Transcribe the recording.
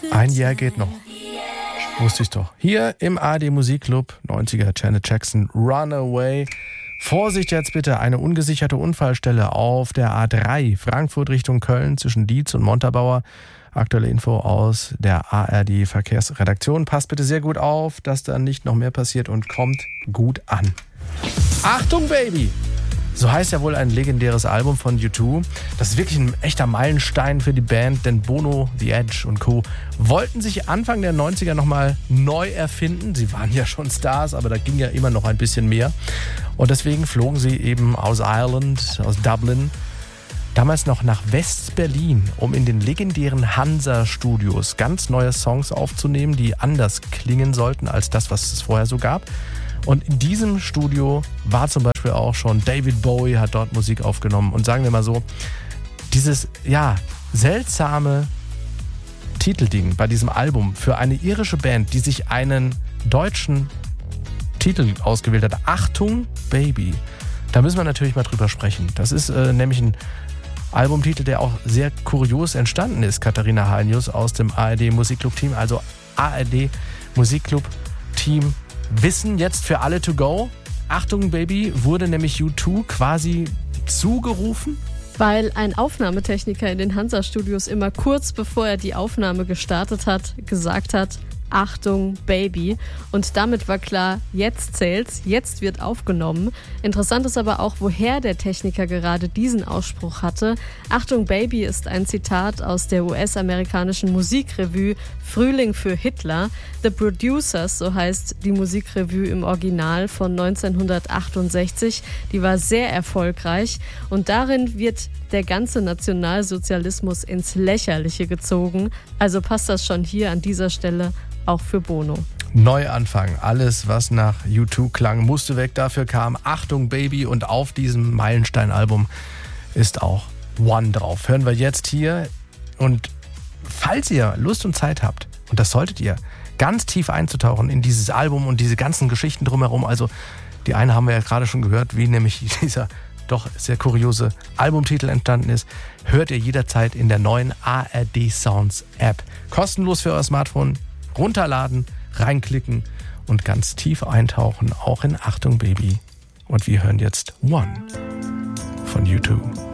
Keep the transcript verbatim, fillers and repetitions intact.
Ein Jahr geht noch. Wusste ich doch. Hier im A R D Musikclub, neunziger, Janet Jackson, Runaway. Vorsicht jetzt bitte, eine ungesicherte Unfallstelle auf der A drei, Frankfurt Richtung Köln zwischen Dietz und Montabaur. Aktuelle Info aus der A R D Verkehrsredaktion. Passt bitte sehr gut auf, dass da nicht noch mehr passiert und kommt gut an. Achtung, Baby! So heißt ja wohl ein legendäres Album von U zwei. Das ist wirklich ein echter Meilenstein für die Band, denn Bono, The Edge und Co. wollten sich Anfang der neunziger nochmal neu erfinden. Sie waren ja schon Stars, aber da ging ja immer noch ein bisschen mehr. Und deswegen flogen sie eben aus Ireland, aus Dublin, damals noch nach West-Berlin, um in den legendären Hansa-Studios ganz neue Songs aufzunehmen, die anders klingen sollten als das, was es vorher so gab. Und in diesem Studio war zum Beispiel auch schon David Bowie, hat dort Musik aufgenommen. Und sagen wir mal so, dieses, ja, seltsame Titelding bei diesem Album für eine irische Band, die sich einen deutschen Titel ausgewählt hat, Achtung, Baby, da müssen wir natürlich mal drüber sprechen. Das ist äh, nämlich ein Albumtitel, der auch sehr kurios entstanden ist, Katharina Heinius aus dem A R D Musikclub-Team, also A R D Musikclub-Team Wissen jetzt für alle to go. Achtung, Baby, wurde nämlich U zwei quasi zugerufen? Weil ein Aufnahmetechniker in den Hansa-Studios immer kurz bevor er die Aufnahme gestartet hat, gesagt hat, Achtung, Baby. Und damit war klar, jetzt zählt's, jetzt wird aufgenommen. Interessant ist aber auch, woher der Techniker gerade diesen Ausspruch hatte. Achtung, Baby ist ein Zitat aus der U S-amerikanischen Musikrevue Frühling für Hitler. The Producers, so heißt die Musikrevue im Original von neunzehnhundertachtundsechzig. Die war sehr erfolgreich und darin wird der ganze Nationalsozialismus ins Lächerliche gezogen. Also passt das schon hier an dieser Stelle auch für Bono. Neuanfang. Alles, was nach U zwei klang, musste weg. Dafür kam Achtung, Baby. Und auf diesem Meilenstein-Album ist auch One drauf. Hören wir jetzt hier. Und falls ihr Lust und Zeit habt, und das solltet ihr, ganz tief einzutauchen in dieses Album und diese ganzen Geschichten drumherum. Also die eine haben wir ja gerade schon gehört, wie nämlich dieser doch sehr kuriose Albumtitel entstanden ist, hört ihr jederzeit in der neuen A R D Sounds App. Kostenlos für euer Smartphone. Runterladen, reinklicken und ganz tief eintauchen, auch in Achtung Baby. Und wir hören jetzt One von U zwei.